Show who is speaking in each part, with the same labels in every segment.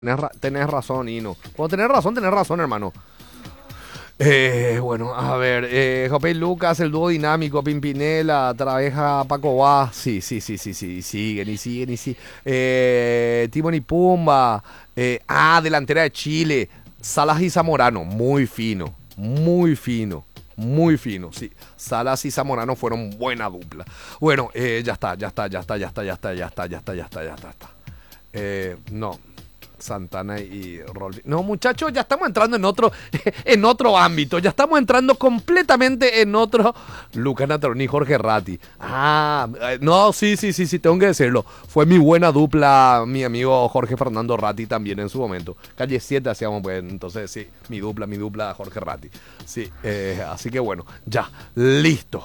Speaker 1: Tenés razón, Ino. Cuando tenés razón, hermano. Bueno, a ver. Jopé Lucas, el dúo dinámico, Pimpinela, Traveja, Paco Vaz. Sí. Siguen y siguen. Timón y Pumba. Delantera de Chile. Salas y Zamorano. Muy fino. Muy fino, sí. Salas y Zamorano fueron buena dupla. Bueno, ya está. No. Santana y Rolfi. No, muchachos, ya estamos entrando en otro ámbito. Ya estamos entrando completamente en otro. Lucas Natroni y Jorge Ratti. No, sí, tengo que decirlo. Fue mi buena dupla, mi amigo Jorge Fernando Ratti también en su momento. Calle 7 hacíamos, pues, entonces sí, mi dupla Jorge Ratti. Sí, así que bueno, ya, listo.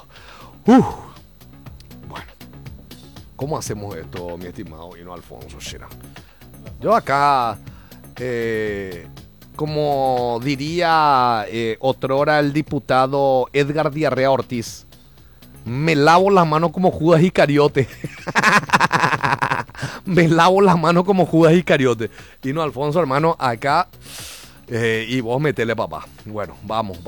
Speaker 1: Bueno, ¿cómo hacemos esto, mi estimado Hino Alfonso Shera? Yo acá, como diría otrora el diputado Edgar Diarrea Ortiz, me lavo las manos como Judas Iscariote. Me lavo las manos como Judas Iscariote. Hino Alfonso, hermano, acá, y vos metele, papá. Bueno, vamos.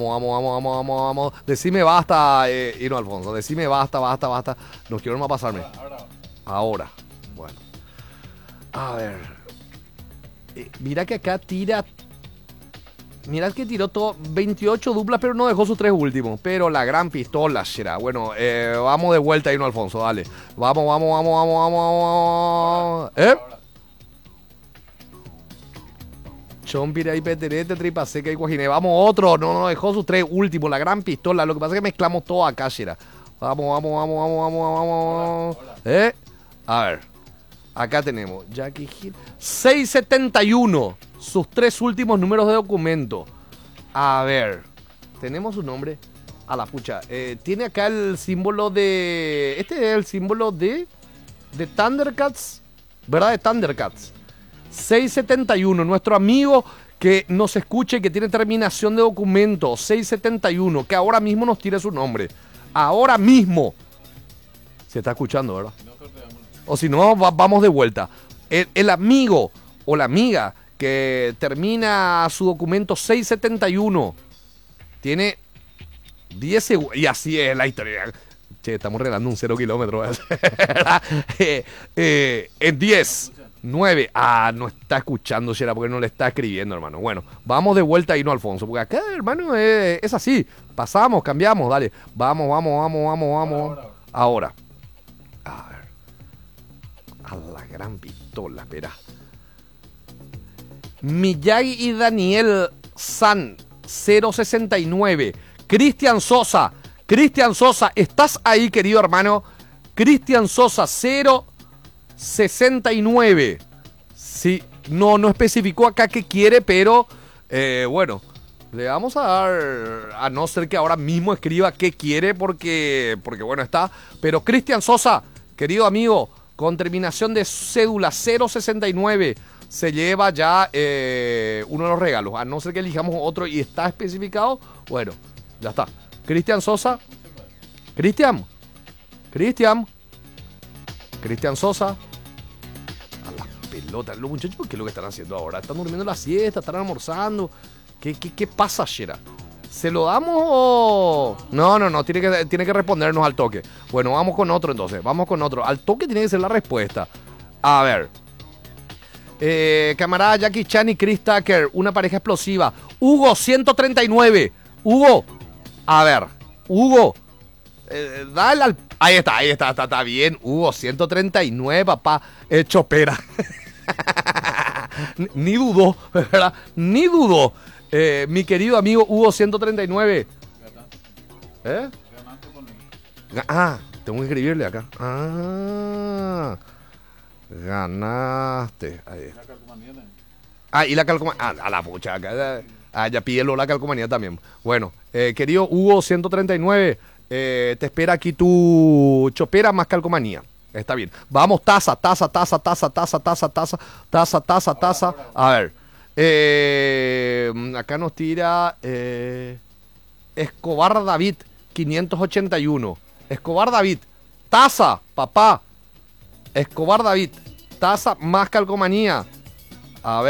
Speaker 1: Decime basta, Hino Alfonso, decime basta. No quiero más pasarme. Ahora. Bueno. A ver. Mira que acá tira. Mira que tiró todo 28 duplas, pero no dejó sus 3 últimos. Pero la gran pistola será. Bueno, vamos de vuelta, Hino Alfonso, dale. Vamos. Chompira y Peterete, Tripa Seca y Guajiné. Vamos, otro. No dejó sus 3 últimos. La gran pistola. Lo que pasa es que mezclamos todo acá, será. Vamos. A ver. Acá tenemos Jackie Hill. 671. Sus 3 últimos números de documento. A ver. Tenemos su nombre. A la pucha. Tiene acá el símbolo de. Este es el símbolo de Thundercats. ¿Verdad? De Thundercats. 671. Nuestro amigo que nos escuche, que tiene terminación de documento. 671. Que ahora mismo nos tire su nombre. Ahora mismo. Se está escuchando, ¿verdad? O si no, vamos de vuelta. El amigo o la amiga que termina su documento 671 tiene 10 segundos. Y así es la historia. Che, estamos regalando un 0 kilómetros. En 10, 9. No está escuchando, Shera, porque no le está escribiendo, hermano. Bueno, vamos de vuelta a Hino Alfonso. Porque acá, hermano, es así. Pasamos, cambiamos, dale. Vamos. Ahora. A ver. A la gran pistola, espera. Miyagi y Daniel San 069. Cristian Sosa, ¿estás ahí, querido hermano? Cristian Sosa 069. Sí, no especificó acá qué quiere, pero bueno, le vamos a dar, a no ser que ahora mismo escriba qué quiere, porque bueno, está. Pero Cristian Sosa, querido amigo, con terminación de cédula 069, se lleva ya uno de los regalos. A no ser que elijamos otro y está especificado, bueno, ya está. Cristian Sosa. Cristian Sosa. A la pelota. Los muchachos, ¿qué es lo que están haciendo ahora? ¿Están durmiendo la siesta? ¿Están almorzando? ¿Qué pasa, Shera? ¿Se lo damos o...? No, tiene que respondernos al toque. Bueno, vamos con otro entonces. Al toque tiene que ser la respuesta. A ver. Camarada Jackie Chan y Chris Tucker, una pareja explosiva. Hugo 139. Hugo. A ver. Hugo. Dale al... Ahí está bien. Hugo 139, papá. Chopera. Ni dudó, ¿verdad? Ni dudó. Mi querido amigo Hugo 139. Tengo que escribirle acá. Ganaste. Y la calcomanía. A la pucha. Ya pídelo la calcomanía también. Bueno, querido Hugo 139, te espera aquí tu chopera más calcomanía. Está bien. Vamos, taza. A ver. Acá nos tira Escobar David 581. Escobar David, taza, papá. Escobar David, taza más calcomanía. A ver.